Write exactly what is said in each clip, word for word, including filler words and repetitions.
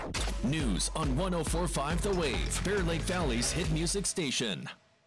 News on one oh four point five The Wave, Bear Lake Valley's hit music station.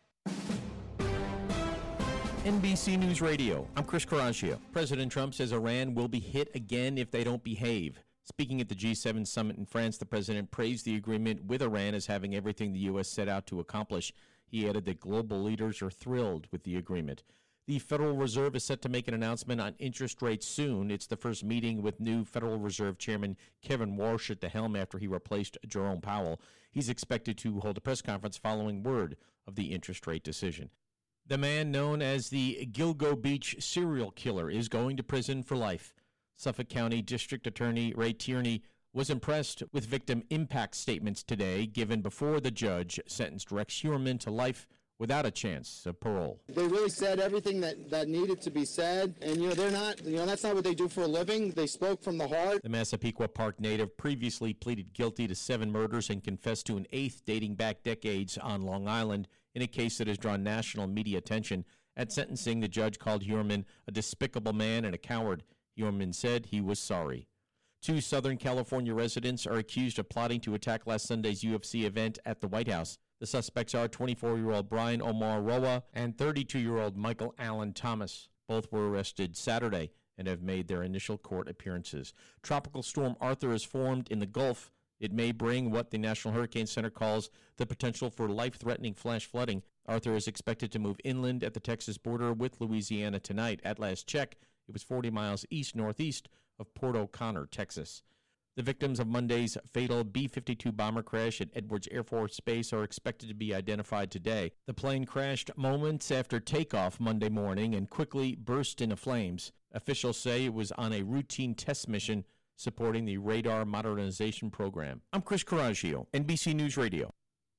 N B C News Radio, I'm Chris Coraggio. President Trump says Iran will be hit again if they don't behave. Speaking at the G seven summit in France, the president praised the agreement with Iran as having everything the U S set out to accomplish. He added that global leaders are thrilled with the agreement. The Federal Reserve is set to make an announcement on interest rates soon. It's the first meeting with new Federal Reserve Chairman Kevin Warsh at the helm after he replaced Jerome Powell. He's expected to hold a press conference following word of the interest rate decision. The man known as the Gilgo Beach serial killer is going to prison for life. Suffolk County District Attorney Ray Tierney was impressed with victim impact statements today given before the judge sentenced Rex Heuermann to life without a chance of parole. They really said everything that, that needed to be said, and you know they're not, you know that's not what they do for a living. They spoke from the heart. The Massapequa Park native previously pleaded guilty to seven murders and confessed to an eighth dating back decades on Long Island in a case that has drawn national media attention. At sentencing, the judge called Heuermann a despicable man and a coward. Heuermann said he was sorry. Two Southern California residents are accused of plotting to attack last Sunday's U F C event at the White House. The suspects are twenty-four-year-old Brian Omar Roa and thirty-two-year-old Michael Allen Thomas. Both were arrested Saturday and have made their initial court appearances. Tropical Storm Arthur is formed in the Gulf. It may bring what the National Hurricane Center calls the potential for life-threatening flash flooding. Arthur is expected to move inland at the Texas border with Louisiana tonight. At last check, it was forty miles east-northeast of Port O'Connor, Texas. The victims of Monday's fatal B fifty-two bomber crash at Edwards Air Force Base are expected to be identified today. The plane crashed moments after takeoff Monday morning and quickly burst into flames. Officials say it was on a routine test mission supporting the radar modernization program. I'm Chris Coraggio, N B C News Radio.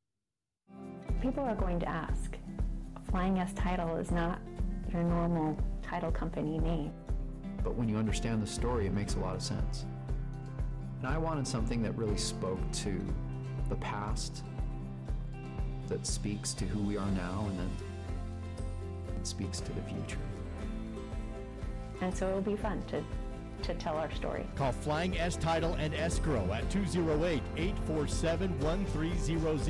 People are going to ask, Flying S Title is not your normal title company name. But when you understand the story, it makes a lot of sense. And I wanted something that really spoke to the past, that speaks to who we are now, and then speaks to the future. And so it'll be fun to, to tell our story. Call Flying S Title and Escrow at two oh eight, eight four seven, one three zero zero.